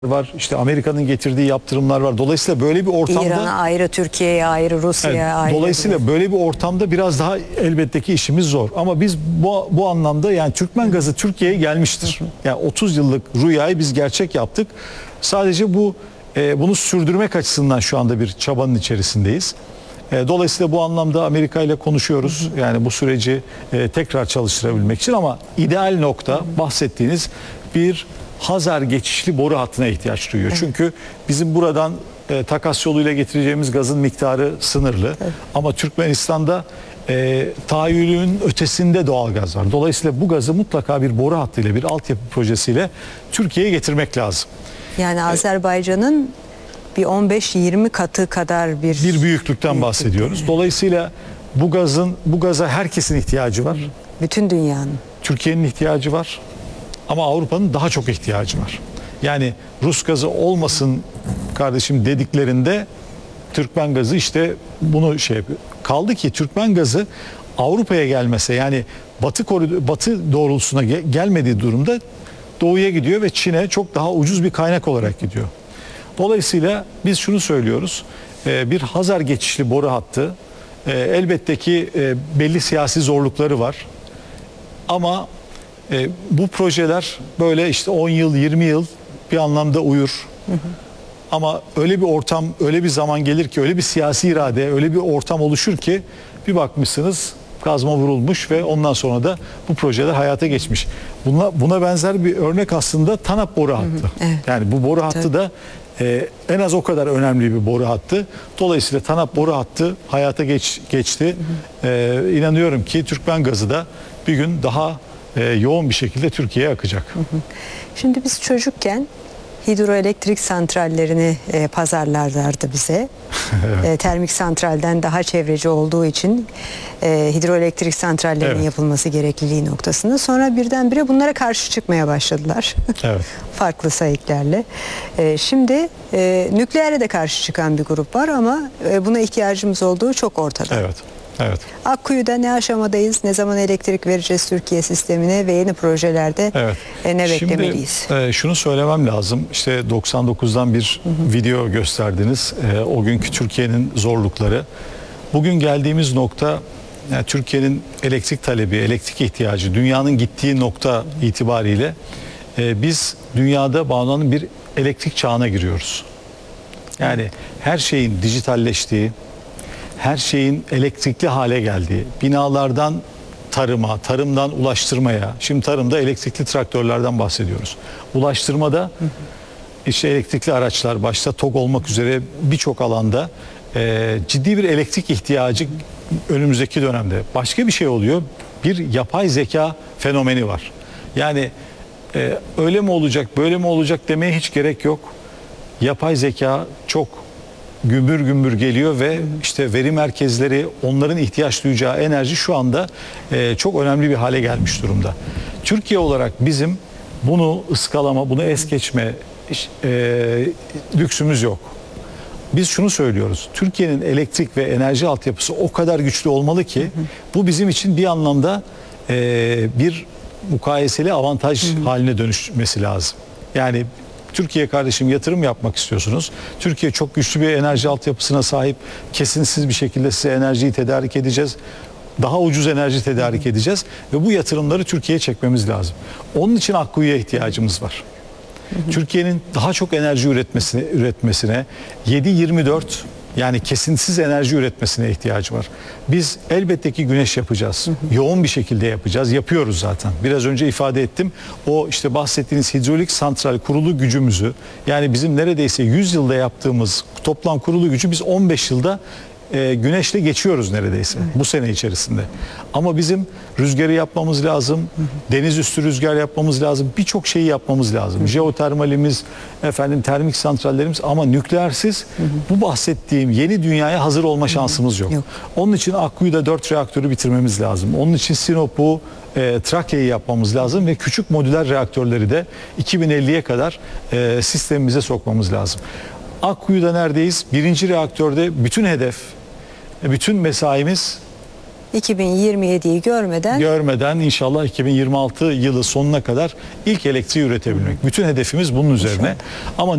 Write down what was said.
var. İşte Amerika'nın getirdiği yaptırımlar var. Dolayısıyla böyle bir ortamda İran'a ayrı, Türkiye'ye ayrı, Rusya'ya ayrı. dolayısıyla böyle bir ortamda biraz daha elbette ki işimiz zor. Ama biz bu anlamda yani Türkmen gazı Türkiye'ye gelmiştir. Yani 30 yıllık rüyayı biz gerçek yaptık. Sadece bunu sürdürmek açısından şu anda bir çabanın içerisindeyiz. Dolayısıyla bu anlamda Amerika ile konuşuyoruz. Yani bu süreci tekrar çalıştırabilmek için ama ideal nokta bahsettiğiniz bir Hazar geçişli boru hattına ihtiyaç duyuyor. Çünkü bizim buradan takas yoluyla getireceğimiz gazın miktarı sınırlı. Ama Türkmenistan'da tahayyülün ötesinde doğal gaz var. Dolayısıyla bu gazı mutlaka bir boru hattıyla, bir altyapı projesiyle Türkiye'ye getirmek lazım. Yani Azerbaycan'ın bir 15-20 katı kadar bir büyüklükten bahsediyoruz. Dolayısıyla bu gaza herkesin ihtiyacı var. Bütün dünyanın. Türkiye'nin ihtiyacı var. Ama Avrupa'nın daha çok ihtiyacı var. Yani Rus gazı olmasın kardeşim dediklerinde Türkmen gazı işte bunu şey yapıyor. Kaldı ki Türkmen gazı Avrupa'ya gelmese yani batı doğrultusuna gelmediği durumda doğuya gidiyor ve Çin'e çok daha ucuz bir kaynak olarak gidiyor. Dolayısıyla biz şunu söylüyoruz. Bir Hazar geçişli boru hattı elbette ki belli siyasi zorlukları var. Ama bu projeler böyle işte 10 yıl 20 yıl bir anlamda uyur. Ama öyle bir ortam, öyle bir zaman gelir ki, öyle bir siyasi irade, öyle bir ortam oluşur ki bir bakmışsınız kazma vurulmuş ve ondan sonra da bu projeler hayata geçmiş. Buna benzer bir örnek aslında TANAP boru hattı. Evet. Yani bu boru hattı da en az o kadar önemli bir boru hattı. Dolayısıyla TANAP boru hattı hayata geçti. İnanıyorum ki Türkmen gazı da bir gün daha yoğun bir şekilde Türkiye'ye akacak. Şimdi biz çocukken hidroelektrik santrallerini pazarlarlardı bize. Evet. Termik santralden daha çevreci olduğu için hidroelektrik santrallerinin yapılması gerekliliği noktasında. Sonra birdenbire bunlara karşı çıkmaya başladılar. Evet. Farklı sayıklarla. Şimdi nükleere de karşı çıkan bir grup var ama buna ihtiyacımız olduğu çok ortada. Evet. Evet. Akkuyu'da ne aşamadayız, ne zaman elektrik vereceğiz Türkiye sistemine ve yeni projelerde ne beklemeliyiz? Şimdi şunu söylemem lazım. İşte 99'dan bir video gösterdiniz. O günkü Türkiye'nin zorlukları. Bugün geldiğimiz nokta yani Türkiye'nin elektrik talebi, elektrik ihtiyacı, dünyanın gittiği nokta itibariyle biz dünyada bağlanan bir elektrik çağına giriyoruz. Yani her şeyin dijitalleştiği, her şeyin elektrikli hale geldiği, binalardan tarıma, tarımdan ulaştırmaya, şimdi tarımda elektrikli traktörlerden bahsediyoruz. Ulaştırmada işte elektrikli araçlar başta TOG olmak üzere birçok alanda ciddi bir elektrik ihtiyacı önümüzdeki dönemde. Başka bir şey oluyor, bir yapay zeka fenomeni var. Yani öyle mi olacak, böyle mi olacak demeye hiç gerek yok. Yapay zeka çok gümbür gümbür geliyor ve işte veri merkezleri, onların ihtiyaç duyacağı enerji şu anda çok önemli bir hale gelmiş durumda. Türkiye olarak bizim bunu ıskalama, bunu es geçme lüksümüz yok. Biz şunu söylüyoruz. Türkiye'nin elektrik ve enerji altyapısı o kadar güçlü olmalı ki bu bizim için bir anlamda bir mukayeseli avantaj haline dönüşmesi lazım. Yani Türkiye kardeşim yatırım yapmak istiyorsunuz. Türkiye çok güçlü bir enerji altyapısına sahip. Kesintisiz bir şekilde size enerjiyi tedarik edeceğiz. Daha ucuz enerji tedarik edeceğiz. Ve bu yatırımları Türkiye'ye çekmemiz lazım. Onun için Akkuyu'ya ihtiyacımız var. Türkiye'nin daha çok enerji üretmesine 7/24 yani kesintisiz enerji üretmesine ihtiyacı var. Biz elbette ki güneş yapacağız. Yoğun bir şekilde yapacağız. Yapıyoruz zaten. Biraz önce ifade ettim. O işte bahsettiğiniz hidrolik santral kurulu gücümüzü yani bizim neredeyse 100 yılda yaptığımız toplam kurulu gücü biz 15 yılda güneşle geçiyoruz neredeyse bu sene içerisinde. Ama bizim rüzgarı yapmamız lazım. Deniz üstü rüzgar yapmamız lazım. Birçok şeyi yapmamız lazım. Jeotermalimiz, termik santrallerimiz ama nükleersiz bu bahsettiğim yeni dünyaya hazır olma şansımız yok. Onun için Akkuyu'da 4 reaktörü bitirmemiz lazım. Onun için Sinop'u, Trakya'yı yapmamız lazım ve küçük modüler reaktörleri de 2050'ye kadar sistemimize sokmamız lazım. Akkuyu'da neredeyiz? Birinci reaktörde bütün hedef, bütün mesaimiz 2027'yi görmeden inşallah 2026 yılı sonuna kadar ilk elektriği üretebilmek. Bütün hedefimiz bunun üzerine. Ama